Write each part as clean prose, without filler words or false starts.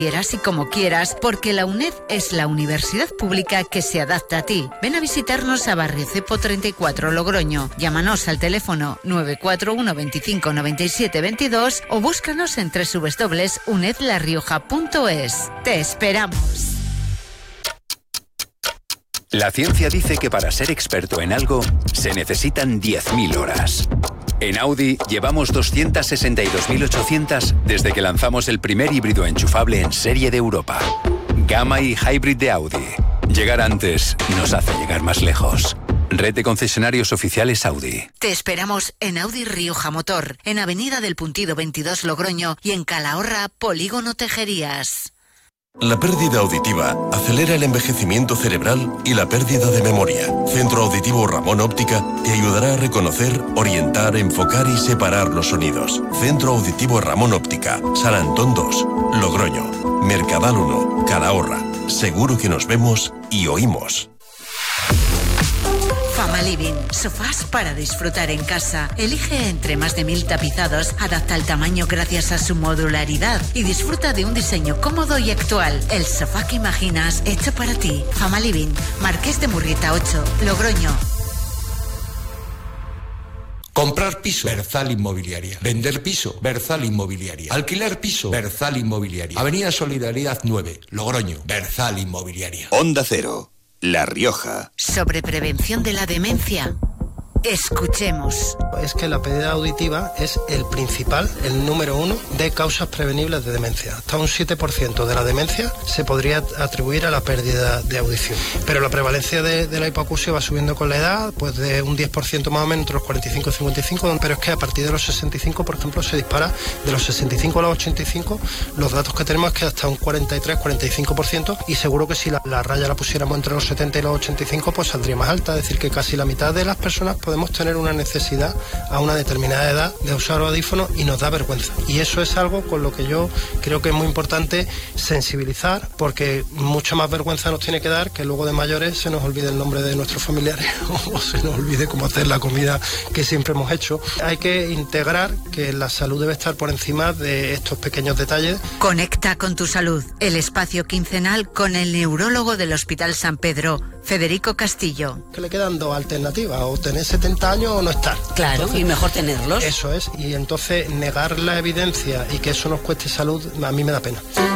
quieras y como quieras, porque la UNED es la universidad pública que se adapta a ti. Ven a visitarnos a Barrio Cepo 34, Logroño. Llámanos al teléfono 941 25 97 22 o búscanos en www.unedlarrioja.es. ¡Te esperamos! La ciencia dice que para ser experto en algo se necesitan 10.000 horas. En Audi llevamos 262.800 desde que lanzamos el primer híbrido enchufable en serie de Europa. Gamma y Hybrid de Audi. Llegar antes nos hace llegar más lejos. Red de concesionarios oficiales Audi. Te esperamos en Audi Rioja Motor, en Avenida del Puntido 22 Logroño y en Calahorra, Polígono Tejerías. La pérdida auditiva acelera el envejecimiento cerebral y la pérdida de memoria. Centro Auditivo Ramón Óptica te ayudará a reconocer, orientar, enfocar y separar los sonidos. Centro Auditivo Ramón Óptica, San Antón 2, Logroño, Mercadal 1, Calahorra. Seguro que nos vemos y oímos. Fama Living, sofás para disfrutar en casa. Elige entre más de 1000 tapizados, adapta el tamaño gracias a su modularidad y disfruta de un diseño cómodo y actual. El sofá que imaginas hecho para ti. Fama Living, Marqués de Murrieta 8, Logroño. Comprar piso, Berzal Inmobiliaria. Vender piso, Berzal Inmobiliaria. Alquilar piso, Berzal Inmobiliaria. Avenida Solidaridad 9, Logroño, Berzal Inmobiliaria. Onda Cero, La Rioja. Sobre prevención de la demencia. Escuchemos. Es que la pérdida auditiva es el principal, el número 1 de causas prevenibles de demencia. Hasta un 7% de la demencia se podría atribuir a la pérdida de audición. Pero la prevalencia de la hipoacusia va subiendo con la edad, pues de un 10% más o menos entre los 45 y 55, pero es que a partir de los 65, por ejemplo, se dispara de los 65 a los 85. Los datos que tenemos es que hasta un 43-45%, y seguro que si la raya la pusiéramos entre los 70 y los 85, pues saldría más alta. Es decir, que casi la mitad de las personas podemos tener una necesidad a una determinada edad de usar audífonos y nos da vergüenza. Y eso es algo con lo que yo creo que es muy importante sensibilizar, porque mucha más vergüenza nos tiene que dar que luego de mayores se nos olvide el nombre de nuestros familiares o se nos olvide cómo hacer la comida que siempre hemos hecho. Hay que integrar que la salud debe estar por encima de estos pequeños detalles. Conecta con tu salud. El espacio quincenal con el neurólogo del Hospital San Pedro, Federico Castillo. Que le quedan dos alternativas: o tener 70 años o no estar. Claro, entonces, y mejor tenerlos. Eso es, y entonces negar la evidencia y que eso nos cueste salud, a mí me da pena.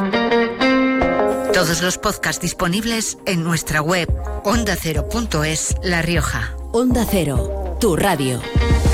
Todos los podcasts disponibles en nuestra web ondacero.es La Rioja. Onda Cero, tu radio.